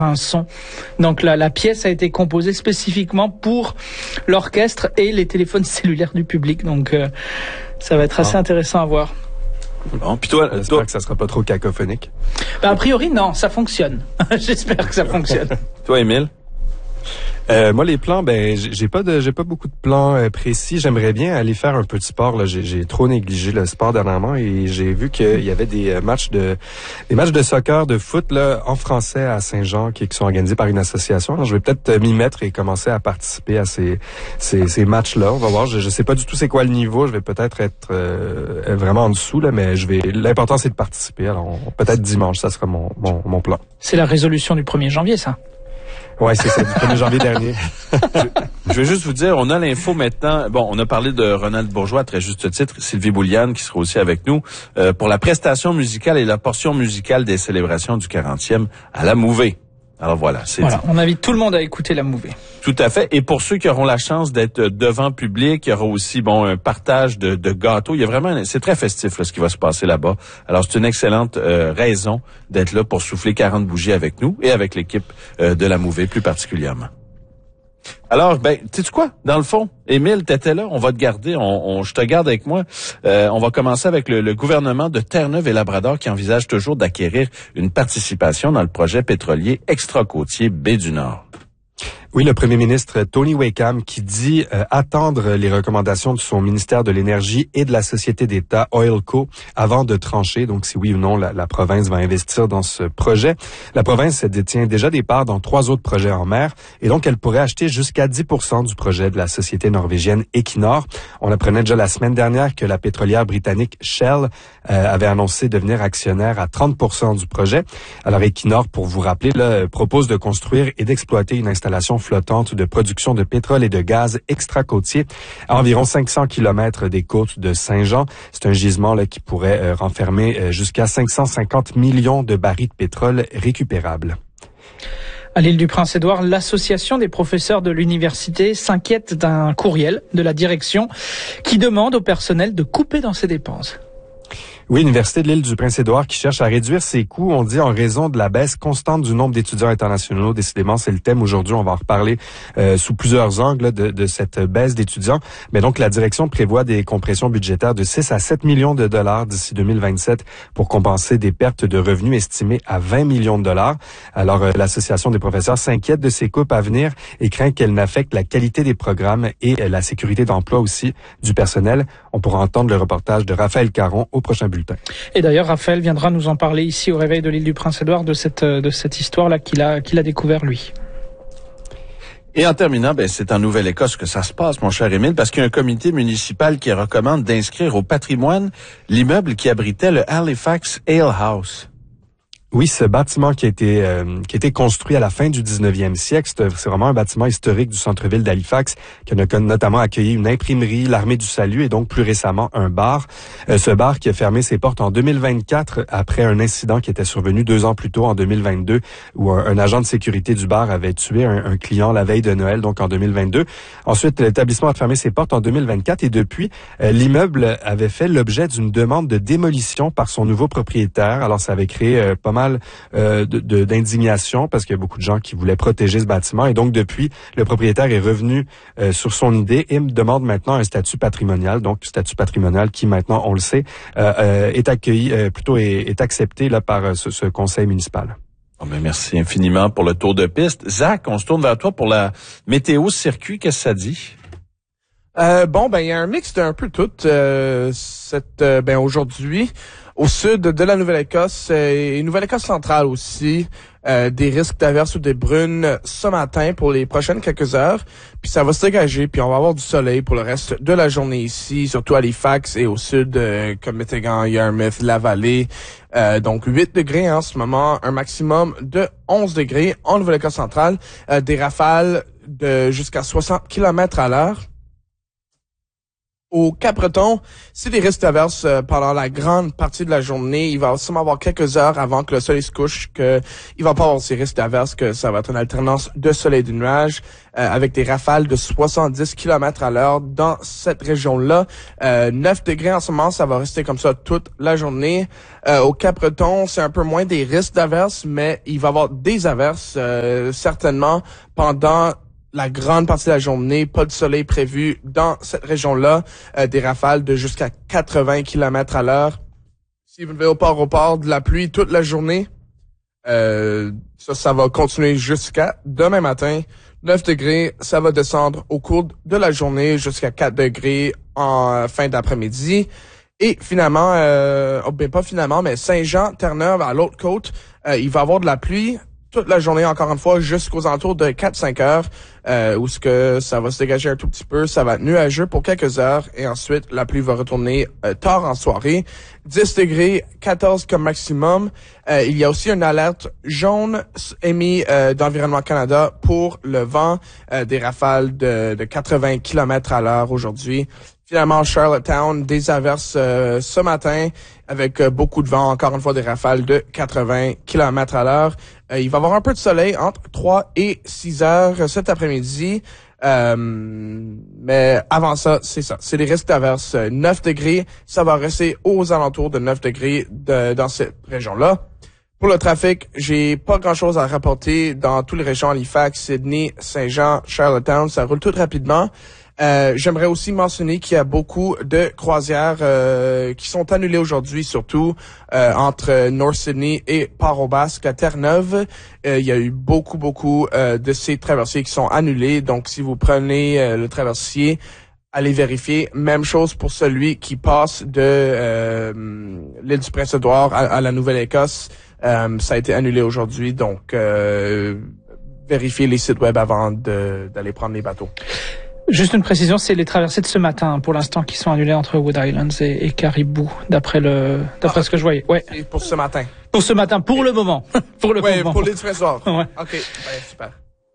un son. Donc la pièce a été composée spécifiquement pour l'orchestre et les téléphones cellulaires du public. Donc ça va être assez intéressant à voir. Bon, puis toi, j'espère que ça sera pas trop cacophonique. A priori, non, ça fonctionne. J'espère que ça fonctionne. Toi, Émile? Moi, les plans, j'ai pas beaucoup de plans précis. J'aimerais bien aller faire un peu de sport. Là, j'ai trop négligé le sport dernièrement et j'ai vu qu'il y avait des matchs de soccer, de foot là en français à Saint-Jean qui sont organisés par une association. Alors, je vais peut-être m'y mettre et commencer à participer à ces matchs-là. On va voir. Je sais pas du tout c'est quoi le niveau. Je vais peut-être être vraiment en dessous là, mais l'important c'est de participer. Alors, peut-être dimanche, ça sera mon plan. C'est la résolution du 1er janvier, ça. Ouais, c'est ça, du 1er janvier dernier. Je vais juste vous dire, on a l'info maintenant. Bon, on a parlé de Ronald Bourgeois, à très juste titre, Sylvie Bouliane, qui sera aussi avec nous, pour la prestation musicale et la portion musicale des célébrations du 40e à la Mouvée. Alors voilà, c'est dit. On invite tout le monde à écouter la Mouvée. Tout à fait. Et pour ceux qui auront la chance d'être devant public, il y aura aussi un partage de gâteaux. Il y a vraiment, c'est très festif là, ce qui va se passer là-bas. Alors c'est une excellente raison d'être là pour souffler 40 bougies avec nous et avec l'équipe de la Mouvée plus particulièrement. Alors, sais-tu quoi? Dans le fond, Émile, t'étais là, on va te garder, je te garde avec moi. On va commencer avec le gouvernement de Terre-Neuve et Labrador qui envisage toujours d'acquérir une participation dans le projet pétrolier extra-côtier Baie-du-Nord. Oui, le premier ministre Tony Wakeham qui dit attendre les recommandations de son ministère de l'Énergie et de la société d'État Oilco avant de trancher, donc si oui ou non la province va investir dans ce projet. La province détient déjà des parts dans 3 autres projets en mer et donc elle pourrait acheter jusqu'à 10% du projet de la société norvégienne Equinor. On apprenait déjà la semaine dernière que la pétrolière britannique Shell avait annoncé devenir actionnaire à 30% du projet. Alors Equinor, pour vous rappeler, là, propose de construire et d'exploiter une installation flottante de production de pétrole et de gaz extra-côtier à environ 500 km des côtes de Saint-Jean. C'est un gisement là, qui pourrait renfermer jusqu'à 550 millions de barils de pétrole récupérables. À l'île du Prince-Édouard, l'association des professeurs de l'université s'inquiète d'un courriel de la direction qui demande au personnel de couper dans ses dépenses. Oui, l'Université de l'île du Prince-Édouard qui cherche à réduire ses coûts, on dit en raison de la baisse constante du nombre d'étudiants internationaux. Décidément, c'est le thème aujourd'hui. On va en reparler sous plusieurs angles de cette baisse d'étudiants. Mais donc, la direction prévoit des compressions budgétaires de 6 à 7 millions de dollars d'ici 2027 pour compenser des pertes de revenus estimées à 20 millions de dollars. Alors, l'Association des professeurs s'inquiète de ces coupes à venir et craint qu'elles n'affectent la qualité des programmes et la sécurité d'emploi aussi du personnel. On pourra entendre le reportage de Raphaël Caron au prochain bulletin. Et d'ailleurs, Raphaël viendra nous en parler ici au réveil de l'île du Prince-Édouard de cette histoire-là qu'il a découvert lui. Et en terminant, c'est en Nouvelle-Écosse que ça se passe, mon cher Émile, parce qu'il y a un comité municipal qui recommande d'inscrire au patrimoine l'immeuble qui abritait le Halifax Ale House. Oui, ce bâtiment qui a été construit à la fin du 19e siècle, c'est vraiment un bâtiment historique du centre-ville d'Halifax qui a notamment accueilli une imprimerie, l'Armée du Salut et donc plus récemment un bar. Ce bar qui a fermé ses portes en 2024 après un incident qui était survenu 2 ans plus tôt en 2022 où un agent de sécurité du bar avait tué un client la veille de Noël, donc en 2022. Ensuite, l'établissement a fermé ses portes en 2024 et depuis, l'immeuble avait fait l'objet d'une demande de démolition par son nouveau propriétaire. Alors, ça avait créé pas mal d'indignation parce qu'il y a beaucoup de gens qui voulaient protéger ce bâtiment et donc depuis le propriétaire est revenu sur son idée et me demande maintenant un statut patrimonial, donc statut patrimonial qui maintenant on le sait est accueilli est accepté là par ce conseil municipal. Merci infiniment pour le tour de piste. Zach, on se tourne vers toi pour la météo circuit, qu'est-ce que ça dit? Il y a un mix d'un peu tout aujourd'hui au sud de la Nouvelle-Écosse et Nouvelle-Écosse centrale aussi, des risques d'averses ou des brunes ce matin pour les prochaines quelques heures, puis ça va se dégager, puis on va avoir du soleil pour le reste de la journée ici, surtout à Halifax et au sud comme Métégan, Yarmouth, la Vallée. Donc 8 degrés en ce moment, un maximum de 11 degrés en Nouvelle-Écosse centrale, des rafales de jusqu'à 60 km à l'heure. Au Cap-Breton, c'est des risques d'averses pendant la grande partie de la journée. Il va seulement avoir quelques heures avant que le soleil se couche que il va pas avoir ces risques d'averses, que ça va être une alternance de soleil et de nuages avec des rafales de 70 km à l'heure dans cette région-là. 9 degrés en ce moment, ça va rester comme ça toute la journée. Au Cap-Breton, c'est un peu moins des risques d'averses, mais il va y avoir des averses certainement pendant la grande partie de la journée. Pas de soleil prévu dans cette région-là. Des rafales de jusqu'à 80 km à l'heure. Si vous ne venez pas au port, de la pluie toute la journée. Ça va continuer jusqu'à demain matin. 9 degrés, ça va descendre au cours de la journée jusqu'à 4 degrés en fin d'après-midi. Et finalement, pas finalement, mais Saint-Jean, Terre-Neuve, à l'autre côte, il va y avoir de la pluie toute la journée, encore une fois, jusqu'aux alentours de 4-5 heures, où ce que ça va se dégager un tout petit peu, ça va être nuageux pour quelques heures, et ensuite, la pluie va retourner tard en soirée. 10 degrés, 14 comme maximum. Il y a aussi une alerte jaune émise d'Environnement Canada pour le vent, des rafales de 80 km à l'heure aujourd'hui. Finalement, Charlottetown, des averses ce matin avec beaucoup de vent, encore une fois des rafales de 80 km à l'heure. Il va y avoir un peu de soleil entre 3 et 6 heures cet après-midi. Mais avant ça, c'est ça. C'est des risques d'averses 9 degrés. Ça va rester aux alentours de 9 degrés dans cette région-là. Pour le trafic, j'ai pas grand-chose à rapporter dans toutes les régions, Halifax, Sydney, Saint-Jean, Charlottetown. Ça roule tout rapidement. J'aimerais aussi mentionner qu'il y a beaucoup de croisières qui sont annulées aujourd'hui, surtout entre North Sydney et Port-au-Basque à Terre-Neuve. Il y a eu beaucoup de ces traversiers qui sont annulés. Donc, si vous prenez le traversier, allez vérifier. Même chose pour celui qui passe de l'île du Prince-Édouard à la Nouvelle-Écosse. Ça a été annulé aujourd'hui. Donc, vérifiez les sites web avant d'aller prendre les bateaux. Juste une précision, c'est les traversées de ce matin, pour l'instant, qui sont annulées entre Wood Islands et Caribou, d'après ce que je voyais. Ouais. Et pour ce matin. Pour ce matin, pour le moment. Pour le moment. Pour les trésors. Ouais. OK. Super.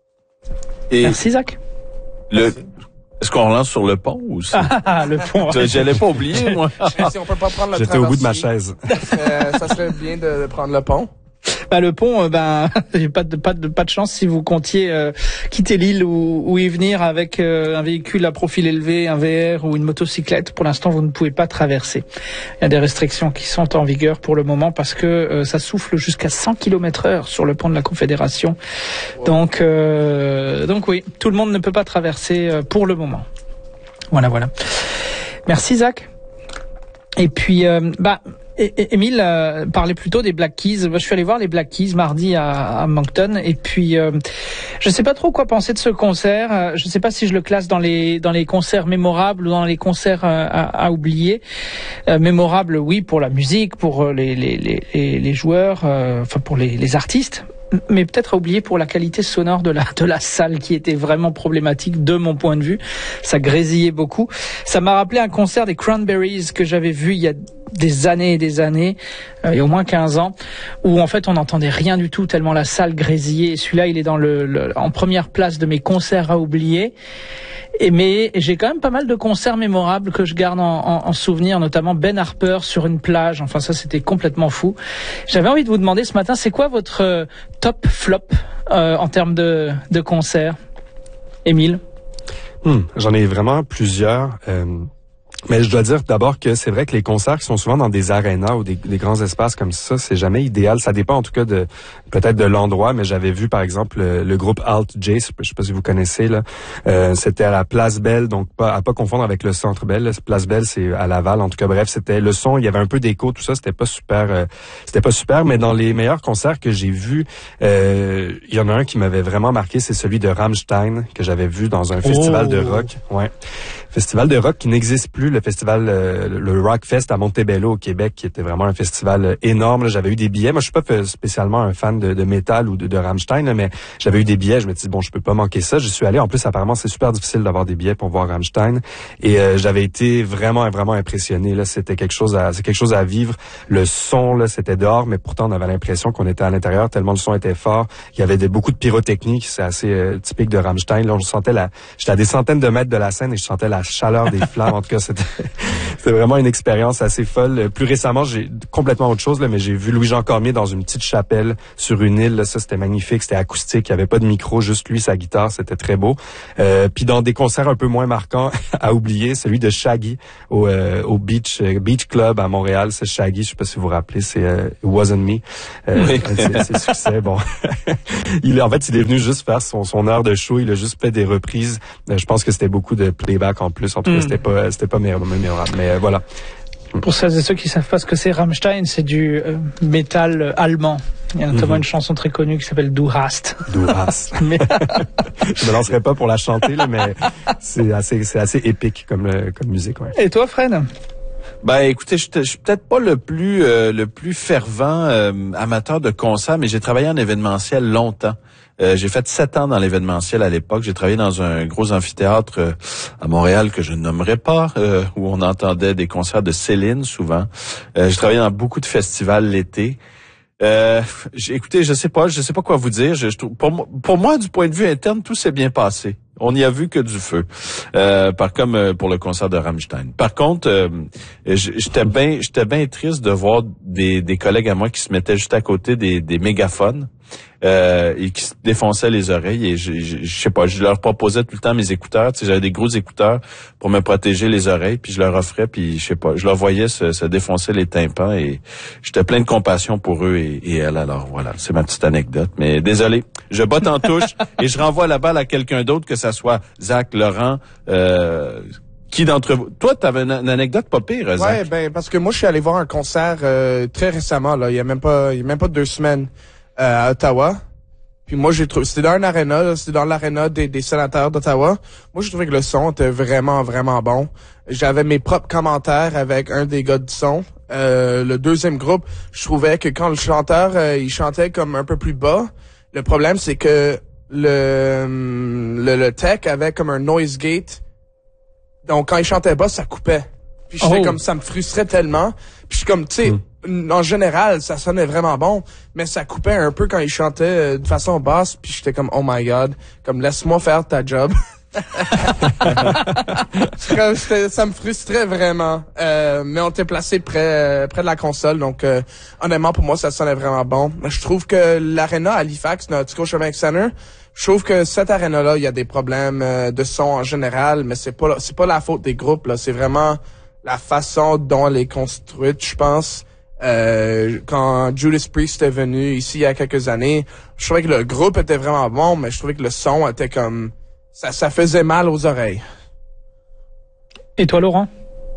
Et merci, Zach. Est-ce qu'on relance sur le pont aussi? Le pont. J'allais pas oublier, moi. Si on peut pas prendre le J'étais au bout de ma chaise. Ça serait bien de prendre le pont. Le pont, j'ai pas de chance si vous comptiez quitter l'île ou y venir avec un véhicule à profil élevé, un VR ou une motocyclette. Pour l'instant, vous ne pouvez pas traverser. Il y a des restrictions qui sont en vigueur pour le moment parce que ça souffle jusqu'à 100 km/h sur le pont de la Confédération. Wow. Donc oui, tout le monde ne peut pas traverser pour le moment. Voilà. Merci Zach. Et puis Émile parlait plutôt des Black Keys. Je suis allé voir les Black Keys mardi à Moncton et puis je sais pas trop quoi penser de ce concert. Je sais pas si je le classe dans les concerts mémorables ou dans les concerts à oublier. Mémorables, oui, pour la musique, pour les joueurs, pour les artistes. Mais peut-être à oublier pour la qualité sonore de la salle qui était vraiment problématique de mon point de vue. Ça grésillait beaucoup. Ça m'a rappelé un concert des Cranberries que j'avais vu il y a des années et des années, il y a au moins 15 ans, où en fait on n'entendait rien du tout tellement la salle grésillait. Et celui-là, il est dans en première place de mes concerts à oublier. Mais j'ai quand même pas mal de concerts mémorables que je garde en souvenir, notamment Ben Harper sur une plage. Enfin, ça, c'était complètement fou. J'avais envie de vous demander ce matin, c'est quoi votre top flop en termes de concerts, Émile? J'en ai vraiment plusieurs. Mais je dois dire d'abord que c'est vrai que les concerts qui sont souvent dans des arénas ou des grands espaces comme ça, c'est jamais idéal. Ça dépend en tout cas peut-être de l'endroit, mais j'avais vu par exemple le groupe Alt J, je sais pas si vous connaissez là. C'était à la Place Belle, donc à pas confondre avec le Centre Bell. Place Belle, c'est à Laval. En tout cas, bref, c'était le son, il y avait un peu d'écho, tout ça, c'était pas super. Mais dans les meilleurs concerts que j'ai vus, il y en a un qui m'avait vraiment marqué, c'est celui de Rammstein que j'avais vu dans un festival de rock. Ouais. Festival de rock qui n'existe plus, le festival, le Rockfest à Montebello au Québec, qui était vraiment un festival énorme. Là, j'avais eu des billets. Moi, je suis pas spécialement un fan de métal ou de Rammstein, là, mais j'avais eu des billets. Je me suis dit, bon, je peux pas manquer ça. Je suis allé. En plus, apparemment, c'est super difficile d'avoir des billets pour voir Rammstein. Et j'avais été vraiment impressionné. Là, c'est quelque chose à vivre. Le son, là, c'était dehors, mais pourtant, on avait l'impression qu'on était à l'intérieur tellement le son était fort. Il y avait beaucoup de pyrotechnie, c'est assez typique de Rammstein. Là, j'étais à des centaines de mètres de la scène et je sentais la chaleur des flammes. En tout cas, C'était vraiment une expérience assez folle. Plus récemment, j'ai complètement autre chose, là, mais j'ai vu Louis-Jean Cormier dans une petite chapelle sur une île. Là, ça, c'était magnifique, c'était acoustique, il n'y avait pas de micro, juste lui, sa guitare, c'était très beau. Puis dans des concerts un peu moins marquants, à oublier, celui de Shaggy au Beach Club à Montréal. C'est Shaggy, je sais pas si vous vous rappelez, c'est It Wasn't Me. C'est succès, bon. En fait, il est venu juste faire son heure de show, il a juste fait des reprises. Je pense que c'était beaucoup de playback en plus. En tout cas, c'était pas mémorable. Mais voilà. Pour celles et ceux qui savent pas ce que c'est, Rammstein, c'est du métal allemand. Il y a notamment une chanson très connue qui s'appelle Du Hast. Du Hast. Mais... Je me lancerai pas pour la chanter, là, mais c'est assez épique comme musique. Ouais. Et toi, Fred? Ben, écoutez, je suis peut-être pas le plus fervent amateur de concerts, mais j'ai travaillé en événementiel longtemps. J'ai fait 7 ans dans l'événementiel à l'époque. J'ai travaillé dans un gros amphithéâtre à Montréal que je ne nommerai pas, où on entendait des concerts de Céline souvent. J'ai travaillé dans beaucoup de festivals l'été. Écoutez, je sais pas quoi vous dire. Pour moi, du point de vue interne, tout s'est bien passé. On n'y a vu que du feu. Comme pour le concert de Rammstein. Par contre, j'étais bien triste de voir des collègues à moi qui se mettaient juste à côté des mégaphones. Et qui se défonçaient les oreilles, et je sais pas, je leur proposais tout le temps mes écouteurs, tu sais, j'avais des gros écouteurs pour me protéger les oreilles, puis je leur offrais, puis je sais pas, je leur voyais se défoncer les tympans, et j'étais plein de compassion pour eux et elles. Alors voilà, c'est ma petite anecdote, mais désolé, je botte en touche et je renvoie la balle à quelqu'un d'autre, que ça soit Zach, Laurent, qui d'entre vous? Toi, t'avais une anecdote pas pire, Zach. Ouais, ben parce que moi je suis allé voir un concert très récemment, là, il y a même pas 2 semaines. À Ottawa. Puis moi, j'ai trouvé, c'était dans un aréna, c'était dans l'aréna des sénateurs d'Ottawa. Moi, j'ai trouvé que le son était vraiment, vraiment bon. J'avais mes propres commentaires avec un des gars du son. Le deuxième groupe, je trouvais que quand le chanteur, il chantait comme un peu plus bas, le problème, c'est que le tech avait comme un noise gate. Donc, quand il chantait bas, ça coupait. Puis j'étais comme, ça me frustrait tellement. Puis je suis comme, tu sais, en général, ça sonnait vraiment bon, mais ça coupait un peu quand il chantait de façon basse, puis j'étais comme, oh my god, comme, laisse-moi faire ta job. Ça me frustrait vraiment. Mais on était placé près de la console, donc honnêtement, pour moi, ça sonnait vraiment bon. Je trouve que l'aréna à Halifax, notre Scotiabank Center, je trouve que cette aréna-là, il y a des problèmes de son en général, mais c'est pas la faute des groupes, là. C'est vraiment la façon dont elle est construite, je pense. Quand Judas Priest est venu ici il y a quelques années, je trouvais que le groupe était vraiment bon, mais je trouvais que le son était comme... Ça faisait mal aux oreilles. Et toi, Laurent?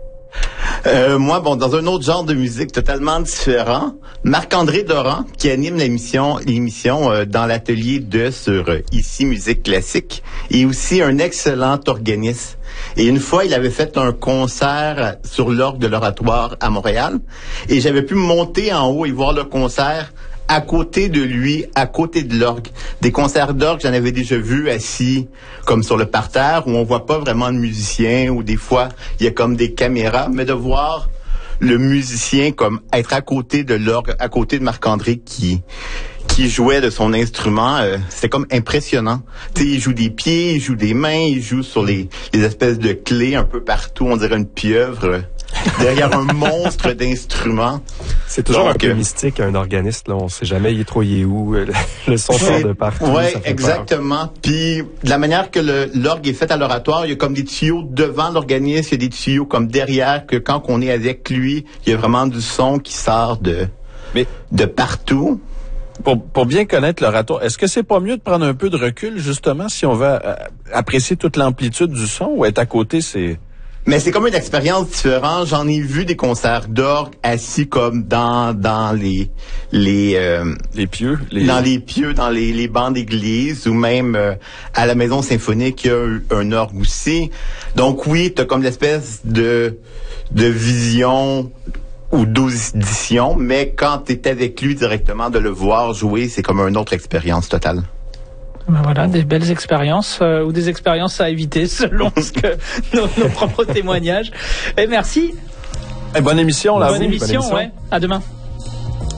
Moi, dans un autre genre de musique totalement différent, Marc-André Doran, qui anime l'émission dans l'atelier sur Ici Musique Classique, est aussi un excellent organiste. Et une fois, il avait fait un concert sur l'orgue de l'Oratoire à Montréal, et j'avais pu monter en haut et voir le concert à côté de lui, à côté de l'orgue. Des concerts d'orgue, j'en avais déjà vu assis comme sur le parterre, où on voit pas vraiment de musicien, ou des fois, il y a comme des caméras, mais de voir le musicien comme être à côté de l'orgue, à côté de Marc-André qui jouait de son instrument, c'était comme impressionnant. Tu sais, il joue des pieds, il joue des mains, il joue sur les espèces de clés un peu partout, on dirait une pieuvre derrière un monstre d'instruments. C'est toujours un peu mystique, un organiste, là, on sait jamais il est où, le son sort de partout. Ouais, exactement. Puis de la manière que l'orgue est fait à l'oratoire, il y a comme des tuyaux devant l'organiste, il y a des tuyaux comme derrière, que quand on est avec lui, il y a vraiment du son qui sort de partout. Pour bien connaître l'oratoire, est-ce que c'est pas mieux de prendre un peu de recul, justement, si on veut apprécier toute l'amplitude du son, ou être à côté, c'est... Mais c'est comme une expérience différente. J'en ai vu des concerts d'orgue assis comme dans les pieux, dans les bancs d'église, ou même à la maison symphonique, il y a un orgue aussi. Donc oui, t'as comme l'espèce de vision ou d'audition, mais quand t'es avec lui directement, de le voir jouer, c'est comme une autre expérience totale. Ben voilà, des belles expériences ou des expériences à éviter selon ce que nos propres témoignages. Et merci. Et bonne émission là. Bonne émission, ouais. À demain.